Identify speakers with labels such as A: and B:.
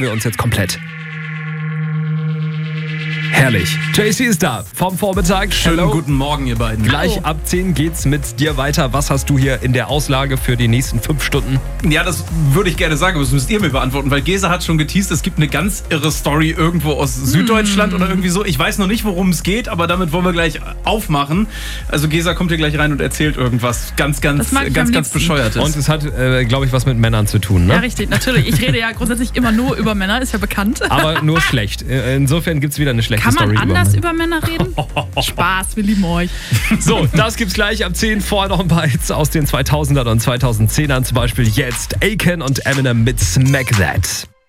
A: wir uns jetzt komplett. Herrlich. JC ist da vom Vormittag.
B: Schönen guten Morgen, ihr beiden.
A: Gleich ab 10 geht's mit dir weiter. Was hast du hier in der Auslage für die nächsten 5 Stunden?
B: Ja, das würde ich gerne sagen, aber das müsst ihr mir beantworten, weil Gesa hat schon geteased, es gibt eine ganz irre Story irgendwo aus Süddeutschland oder irgendwie so. Ich weiß noch nicht, worum es geht, aber damit wollen wir gleich aufmachen. Also Gesa kommt hier gleich rein und erzählt irgendwas ganz Bescheuertes.
A: Und es hat, glaube ich, was mit Männern zu tun, ne?
C: Ja, richtig, natürlich. Ich rede ja grundsätzlich immer nur über Männer, ist ja bekannt.
A: Aber nur schlecht. Insofern gibt's wieder eine schlechte
C: Kann man
A: Story
C: anders über Männer reden? Spaß, wir lieben euch.
A: So, das gibt's gleich ab 10. Vorher noch ein paar Hits aus den 2000er und 2010ern. Zum Beispiel jetzt Akon und Eminem mit Smack That.